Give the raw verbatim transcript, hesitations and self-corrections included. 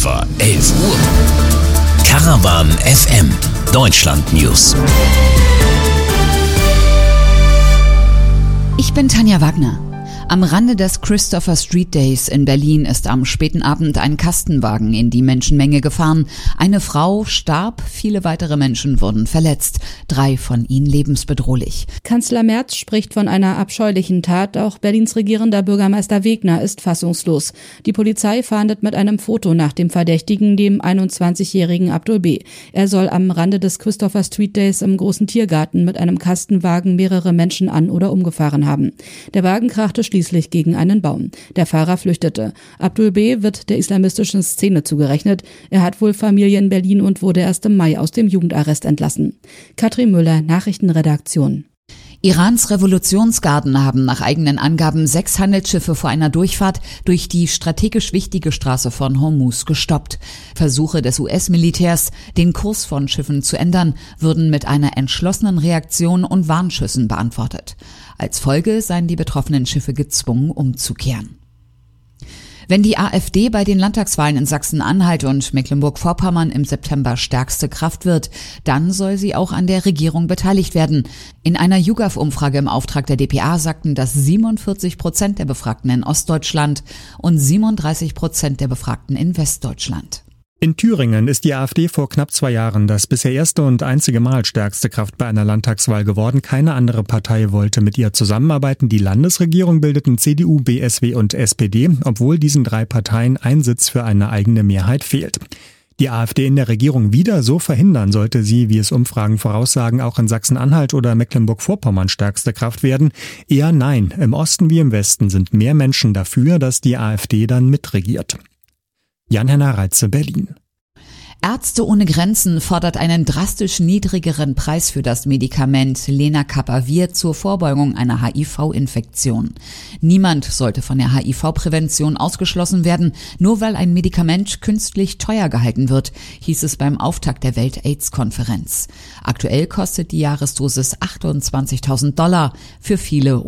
Fever, elf Uhr. Caravan F M, Deutschland News. Ich bin Tanja Wagner. Am Rande des Christopher Street Days in Berlin ist am späten Abend ein Kastenwagen in die Menschenmenge gefahren. Eine Frau starb, viele weitere Menschen wurden verletzt, drei von ihnen lebensbedrohlich. Kanzler Merz spricht von einer abscheulichen Tat, auch Berlins regierender Bürgermeister Wegner ist fassungslos. Die Polizei fahndet mit einem Foto nach dem Verdächtigen, dem einundzwanzigjährigen Abdul B. Er soll am Rande des Christopher Street Days im großen Tiergarten mit einem Kastenwagen mehrere Menschen an- oder umgefahren haben. Der Wagen krachte schließlich gegen einen Baum. Der Fahrer flüchtete. Abdul B. wird der islamistischen Szene zugerechnet. Er hat wohl Familie in Berlin und wurde erst im Mai aus dem Jugendarrest entlassen. Katrin Müller, Nachrichtenredaktion. Irans Revolutionsgarden haben nach eigenen Angaben sechs Handelsschiffe vor einer Durchfahrt durch die strategisch wichtige Straße von Hormuz gestoppt. Versuche des U S-Militärs, den Kurs von Schiffen zu ändern, würden mit einer entschlossenen Reaktion und Warnschüssen beantwortet. Als Folge seien die betroffenen Schiffe gezwungen, umzukehren. Wenn die AfD bei den Landtagswahlen in Sachsen-Anhalt und Mecklenburg-Vorpommern im September stärkste Kraft wird, dann soll sie auch an der Regierung beteiligt werden. In einer YouGov-Umfrage im Auftrag der D P A sagten das siebenundvierzig Prozent der Befragten in Ostdeutschland und siebenunddreißig Prozent der Befragten in Westdeutschland. In Thüringen ist die AfD vor knapp zwei Jahren das bisher erste und einzige Mal stärkste Kraft bei einer Landtagswahl geworden. Keine andere Partei wollte mit ihr zusammenarbeiten. Die Landesregierung bildeten C D U, B S W und S P D, obwohl diesen drei Parteien ein Sitz für eine eigene Mehrheit fehlt. Die AfD in der Regierung wieder so verhindern, sollte sie, wie es Umfragen voraussagen, auch in Sachsen-Anhalt oder Mecklenburg-Vorpommern stärkste Kraft werden? Eher nein. Im Osten wie im Westen sind mehr Menschen dafür, dass die AfD dann mitregiert. Jan-Henner Reitze, Berlin. Ärzte ohne Grenzen fordert einen drastisch niedrigeren Preis für das Medikament Lenacapavir zur Vorbeugung einer H I V-Infektion. Niemand sollte von der H I V-Prävention ausgeschlossen werden, nur weil ein Medikament künstlich teuer gehalten wird, hieß es beim Auftakt der Welt-AIDS-Konferenz. Aktuell kostet die Jahresdosis achtundzwanzigtausend Dollar, für viele